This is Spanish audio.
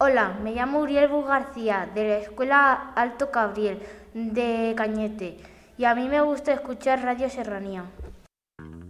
Hola, me llamo Uriel Bus García, de la Escuela Alto Cabriel, de Cañete, y a mí me gusta escuchar Radio Serranía.